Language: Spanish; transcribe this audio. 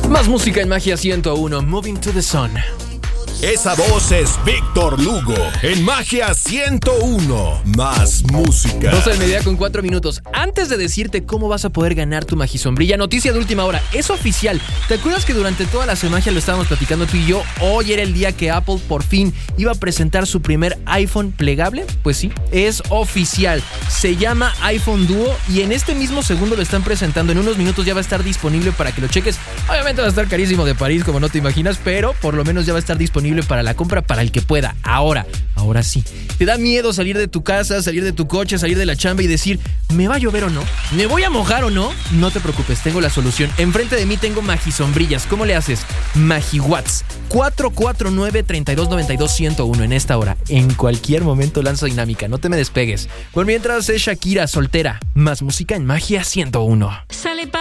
Más música en Magia 101, Moving to the Sun. Esa voz es Víctor Lugo en Magia 101. Más música. 12 del mediodía con 4 minutos. Antes de decirte cómo vas a poder ganar tu Magisombrilla, noticia de última hora. Es oficial. ¿Te acuerdas que durante toda la semana lo estábamos platicando tú y yo? Hoy era el día que Apple por fin iba a presentar su primer iPhone plegable. Pues sí, es oficial. Se llama iPhone Duo y en este mismo segundo lo están presentando. En unos minutos ya va a estar disponible para que lo cheques. Obviamente va a estar carísimo de París, como no te imaginas, pero por lo menos ya va a estar disponible para la compra para el que pueda. Ahora sí. ¿Te da miedo salir de tu casa, salir de tu coche, salir de la chamba y decir, ¿me va a llover o no? ¿Me voy a mojar o no? No te preocupes, tengo la solución. Enfrente de mí tengo Magisombrillas. ¿Cómo le haces? MagiWatts 449-3292-101 en esta hora. En cualquier momento lanzo dinámica, no te me despegues. Por mientras es Shakira soltera. Más música en Magia 101. Sale